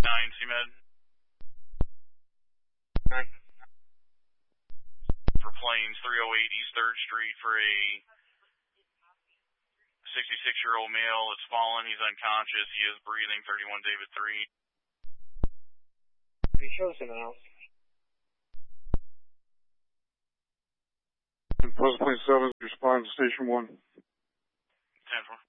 CMed. 9. For Plains, 308 East 3rd Street for a 66-year-old male. It's fallen. He's unconscious. He is breathing. 31 David 3. He shows him else. Present Point 7, respond to Station 1. 10-4.